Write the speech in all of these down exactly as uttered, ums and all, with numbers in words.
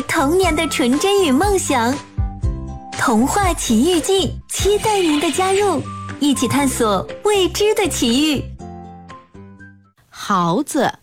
回童年的纯真与梦想。童话奇遇记，期待您的加入，一起探索未知的奇遇。 耗子。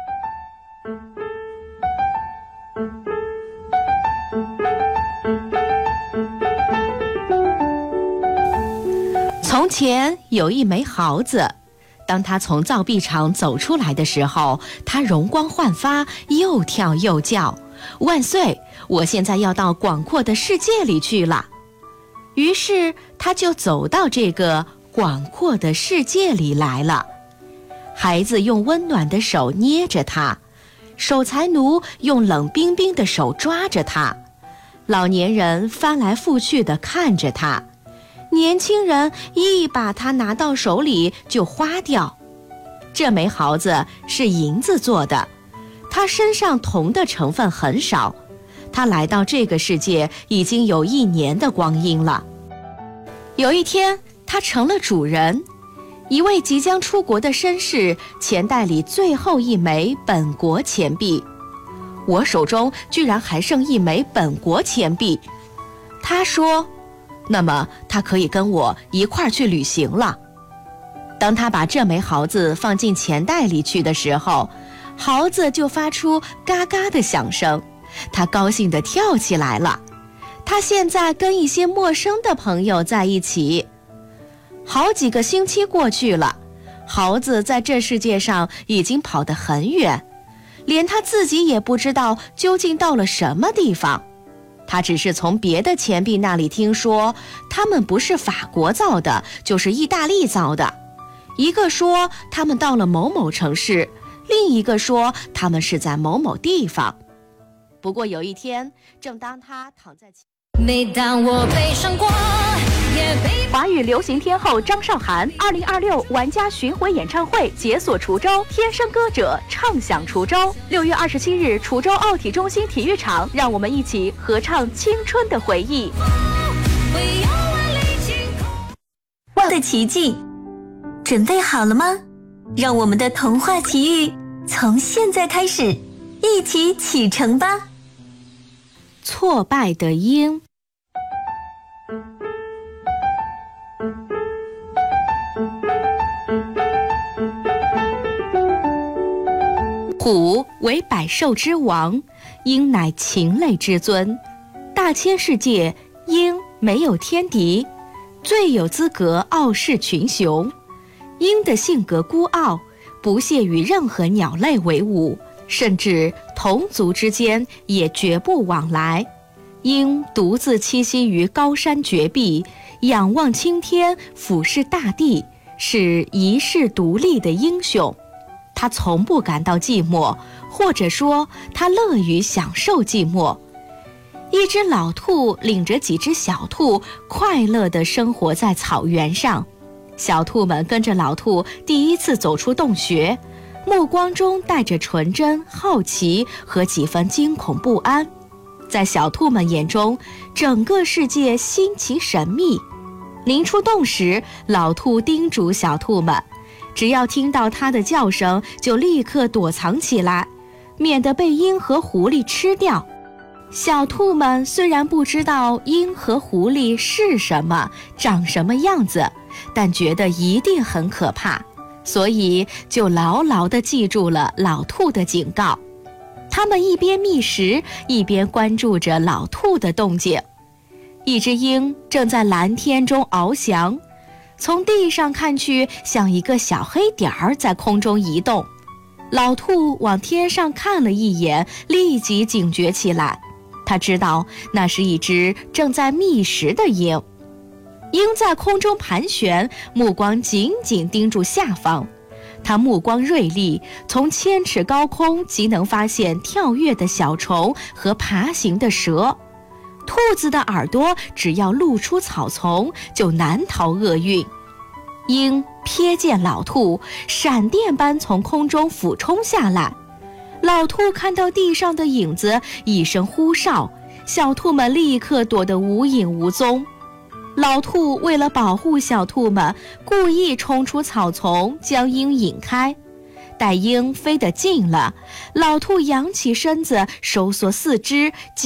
从前有一枚耗子，当它从造币厂走出来的时候，它容光焕发，又跳又叫，万岁，我现在要到广阔的世界里去了。于是它就走到这个广阔的世界里来了。孩子用温暖的手捏着它，守财奴用冷冰冰的手抓着它，老年人翻来覆去地看着它，年轻人一把它拿到手里就花掉。这枚耗子是银子做的，它身上铜的成分很少，它来到这个世界已经有一年的光阴了。有一天，它成了主人，一位即将出国的绅士钱袋里最后一枚本国钱币，我手中居然还剩一枚本国钱币。他说，那么他可以跟我一块儿去旅行了。当他把这枚耗子放进钱袋里去的时候，耗子就发出嘎嘎的响声，他高兴地跳起来了。他现在跟一些陌生的朋友在一起。好几个星期过去了，耗子在这世界上已经跑得很远，连他自己也不知道究竟到了什么地方。他只是从别的钱币那里听说，他们不是法国造的，就是意大利造的。一个说他们到了某某城市，另一个说他们是在某某地方。不过有一天，正当他躺在每当我悲伤过，也被华语流行天后张韶涵二零二六玩家巡回演唱会解锁滁州，天生歌者唱响滁州。六月二十七日，滁州奥体中心体育场，让我们一起合唱青春的回忆。 万的奇迹，准备好了吗？让我们的童话奇遇从现在开始，一起启程吧。 挫败的鹰。虎为百兽之王，鹰乃禽类之尊。大千世界，鹰没有天敌，最有资格傲视群雄。鹰的性格孤傲，不屑与任何鸟类为伍，甚至同族之间也绝不往来。鹰独自栖息于高山绝壁，仰望青天，俯视大地，是一世独立的英雄。他从不感到寂寞，或者说他乐于享受寂寞。一只老兔领着几只小兔快乐地生活在草原上，小兔们跟着老兔第一次走出洞穴，目光中带着纯真、好奇和几分惊恐不安。在小兔们眼中，整个世界新奇神秘。临出洞时，老兔叮嘱小兔们，只要听到它的叫声，就立刻躲藏起来，免得被鹰和狐狸吃掉。小兔们虽然不知道鹰和狐狸是什么，长什么样子，但觉得一定很可怕，所以就牢牢地记住了老兔的警告。他们一边觅食，一边关注着老兔的动静。一只鹰正在蓝天中翱翔，从地上看去，像一个小黑点儿在空中移动。老兔往天上看了一眼，立即警觉起来。他知道那是一只正在觅食的鹰。鹰在空中盘旋，目光紧紧盯住下方。它目光锐利，从千尺高空即能发现跳跃的小虫和爬行的蛇。兔子的耳朵只要露出草丛，就难逃厄运。鹰瞥见老兔，闪电般从空中俯冲下来。老兔看到地上的影子，一声呼哨，小兔们立刻躲得无影无踪。老兔为了保护小兔们，故意冲出草丛，将鹰引开。待鹰飞得近了，老兔扬起身子，收缩四肢，